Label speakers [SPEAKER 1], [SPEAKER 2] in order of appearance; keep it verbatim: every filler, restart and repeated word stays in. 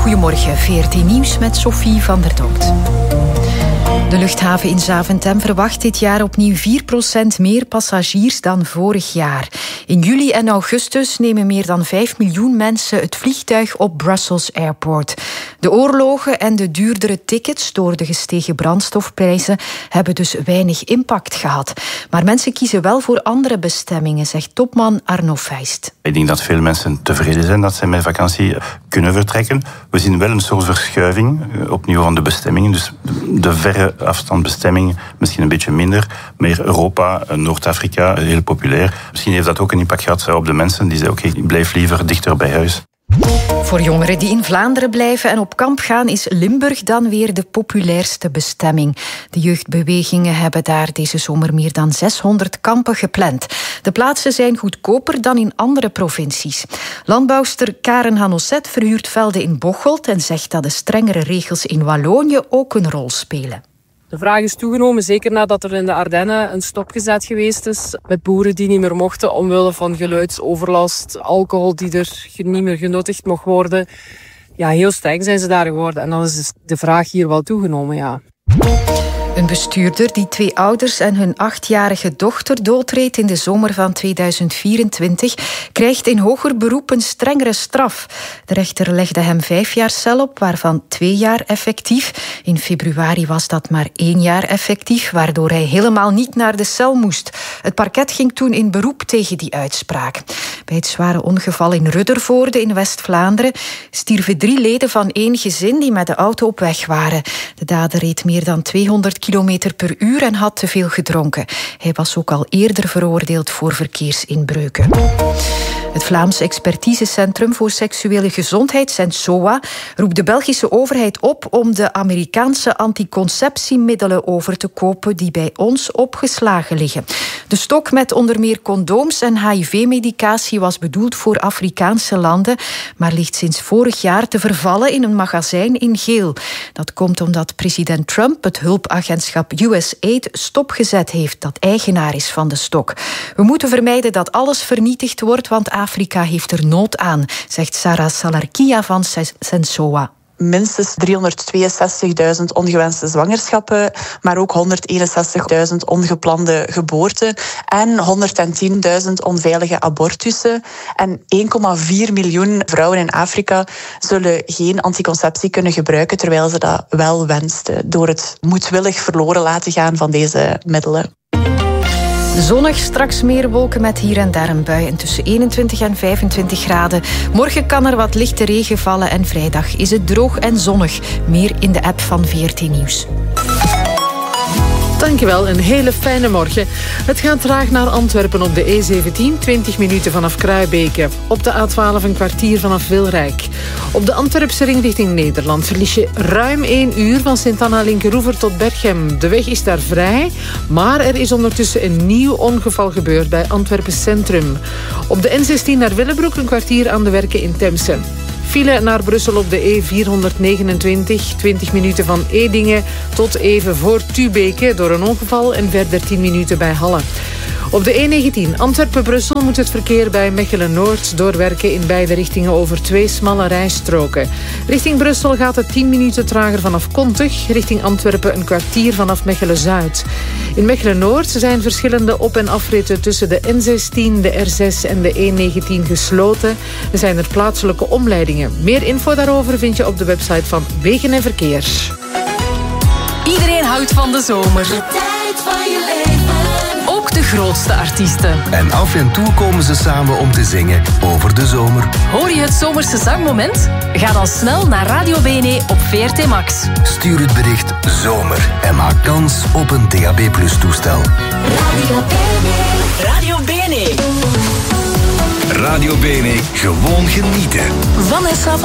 [SPEAKER 1] Goedemorgen, V R T Nieuws met Sophie van der Dood. De luchthaven in Zaventem verwacht dit jaar opnieuw vier procent meer passagiers dan vorig jaar. In juli en augustus nemen meer dan vijf miljoen mensen het vliegtuig op Brussels Airport. De oorlogen en de duurdere tickets door de gestegen brandstofprijzen hebben dus weinig impact gehad. Maar mensen kiezen wel voor andere bestemmingen, zegt topman Arno Feist.
[SPEAKER 2] Ik denk dat veel mensen tevreden zijn dat ze met vakantie kunnen vertrekken. We zien wel een soort verschuiving opnieuw van de bestemmingen. Dus de verre afstandbestemming misschien een beetje minder. Meer Europa, Noord-Afrika, heel populair. Misschien heeft dat ook een impact gehad op de mensen die zeggen, oké, okay, ik blijf liever dichter bij huis.
[SPEAKER 1] Voor jongeren die in Vlaanderen blijven en op kamp gaan is Limburg dan weer de populairste bestemming. De jeugdbewegingen hebben daar deze zomer meer dan zeshonderd kampen gepland. De plaatsen zijn goedkoper dan in andere provincies. Landbouwster Karen Hanosset verhuurt velden in Bocholt en zegt dat de strengere regels in Wallonië ook een rol spelen.
[SPEAKER 3] De vraag is toegenomen, zeker nadat er in de Ardennen een stopgezet geweest is met boeren die niet meer mochten omwille van geluidsoverlast, alcohol die er niet meer genuttigd mocht worden. Ja, heel streng zijn ze daar geworden en dan is de vraag hier wel toegenomen, ja.
[SPEAKER 1] Een bestuurder die twee ouders en hun achtjarige dochter doodreed in de zomer van tweeduizend vierentwintig krijgt in hoger beroep een strengere straf. De rechter legde hem vijf jaar cel op, waarvan twee jaar effectief. In februari was dat maar één jaar effectief, waardoor hij helemaal niet naar de cel moest. Het parket ging toen in beroep tegen die uitspraak. Bij het zware ongeval in Ruddervoorde in West-Vlaanderen stierven drie leden van één gezin die met de auto op weg waren. De dader reed meer dan tweehonderd kilometer per uur en had te veel gedronken. Hij was ook al eerder veroordeeld voor verkeersinbreuken. Het Vlaams Expertisecentrum voor Seksuele Gezondheid, Sensoa, roept de Belgische overheid op om de Amerikaanse anticonceptiemiddelen over te kopen die bij ons opgeslagen liggen. De stok met onder meer condooms en H I V-medicatie was bedoeld voor Afrikaanse landen, maar ligt sinds vorig jaar te vervallen in een magazijn in Geel. Dat komt omdat president Trump het hulpagentschap U S A I D stopgezet heeft, dat eigenaar is van de stok. We moeten vermijden dat alles vernietigd wordt, want Afrika heeft er nood aan, zegt Sarah Salarkia van Sensoa.
[SPEAKER 4] Minstens driehonderdtweeënzestigduizend ongewenste zwangerschappen, maar ook honderdeenenzestigduizend ongeplande geboorten en honderdtienduizend onveilige abortussen. En één komma vier miljoen vrouwen in Afrika zullen geen anticonceptie kunnen gebruiken, terwijl ze dat wel wensten, door het moedwillig verloren laten gaan van deze middelen.
[SPEAKER 1] Zonnig, straks meer wolken met hier en daar een bui en tussen eenentwintig en vijfentwintig graden. Morgen kan er wat lichte regen vallen en vrijdag is het droog en zonnig. Meer in de app van V R T Nieuws.
[SPEAKER 5] Dankjewel, een hele fijne morgen. Het gaat traag naar Antwerpen op de E zeventien, twintig minuten vanaf Kruibeke. Op de A twaalf een kwartier vanaf Wilrijk. Op de Antwerpse ring richting Nederland verlies je ruim één uur van Sint-Anna-Linkeroever tot Berchem. De weg is daar vrij, maar er is ondertussen een nieuw ongeval gebeurd bij Antwerpen Centrum. Op de N zestien naar Willebroek een kwartier aan de werken in Temse. File naar Brussel op de E vierhonderdnegenentwintig, twintig minuten van Edingen tot even voor Tubeke door een ongeval en verder tien minuten bij Halle. Op de E negentien Antwerpen-Brussel moet het verkeer bij Mechelen-Noord doorwerken in beide richtingen over twee smalle rijstroken. Richting Brussel gaat het tien minuten trager vanaf Kontich, richting Antwerpen een kwartier vanaf Mechelen-Zuid. In Mechelen-Noord zijn verschillende op- en afritten tussen de N zestien, de R zes en de E negentien gesloten. Er zijn er plaatselijke omleidingen. Meer info daarover vind je op de website van Wegen en Verkeer.
[SPEAKER 6] Iedereen houdt van de zomer. De tijd van je leven. Ook de grootste artiesten.
[SPEAKER 7] En af en toe komen ze samen om te zingen over de zomer.
[SPEAKER 6] Hoor je het zomerse zangmoment? Ga dan snel naar Radio B N E op V R T Max.
[SPEAKER 7] Stuur het bericht zomer en maak kans op een D A B plus toestel.
[SPEAKER 6] Radio B N E. Radio B N E.
[SPEAKER 7] Radio B N E, gewoon genieten.
[SPEAKER 6] Vanessa